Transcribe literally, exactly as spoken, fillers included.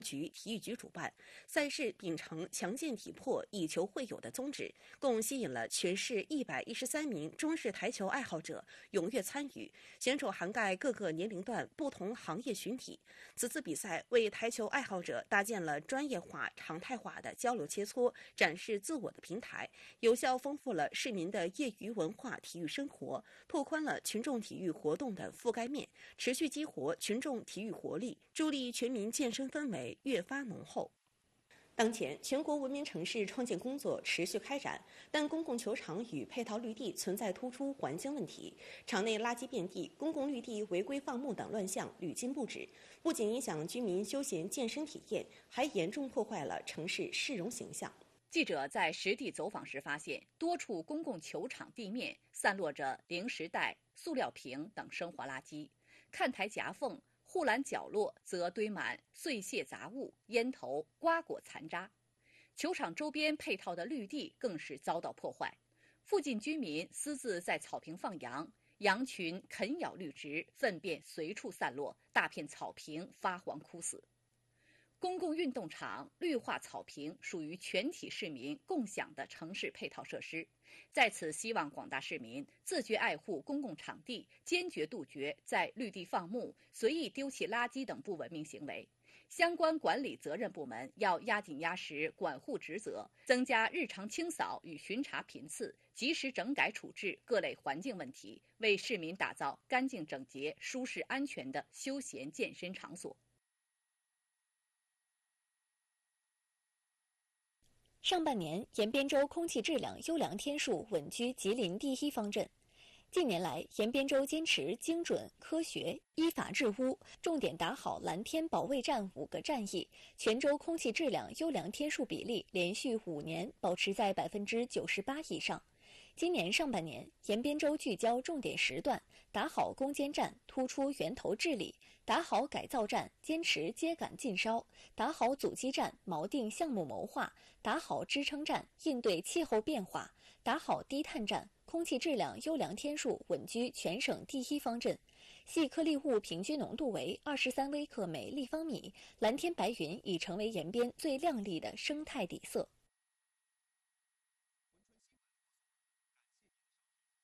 局体育局主办，赛事秉承强健体魄、以球会友的宗旨，共吸引了全市一百一十三名中式台球爱好者踊跃参与，选手涵盖各个年龄段、不同行业群体。此次比赛为台球爱好者搭建了专业化、常态化的交流切磋、展示自我的平台，有效丰富了市民的业余文化体育生活，拓宽了群众体育活动的覆盖面，持续激活群众体育活力，助力全民健身氛围越发浓厚。当前，全国文明城市创建工作持续开展，但公共球场与配套绿地存在突出环境问题，场内垃圾遍地、公共绿地违规放牧等乱象屡禁不止，不仅影响居民休闲健身体验，还严重破坏了城市市容形象。 记者在实地走访时发现，多处公共球场地面散落着零食袋、塑料瓶等生活垃圾，看台夹缝、护栏角落则堆满碎屑杂物、烟头、瓜果残渣。球场周边配套的绿地更是遭到破坏，附近居民私自在草坪放羊，羊群啃咬绿植，粪便随处散落，大片草坪发黄枯死。公共运动场、绿化草坪属于全体市民共享的城市配套设施，在此希望广大市民自觉爱护公共场地，坚决杜绝在绿地放牧、随意丢弃垃圾等不文明行为。相关管理责任部门要压紧压实管护职责，增加日常清扫与巡查频次，及时整改处置各类环境问题，为市民打造干净整洁、舒适安全的休闲健身场所。 上半年，延边州空气质量优良天数稳居吉林第一方阵。近年来，延边州坚持精准、科学、依法治污，重点打好蓝天保卫战五个战役，全州空气质量优良天数比例连续五年保持在百分之九十八以上。今年上半年，延边州聚焦重点时段，打好攻坚战，突出源头治理；打好改造战，坚持秸秆禁烧；打好阻击战，锚定项目谋划；打好支撑战，应对气候变化；打好低碳战，空气质量优良天数稳居全省第一方阵。细颗粒物平均浓度为二十三微克每立方米，蓝天白云已成为延边最亮丽的生态底色。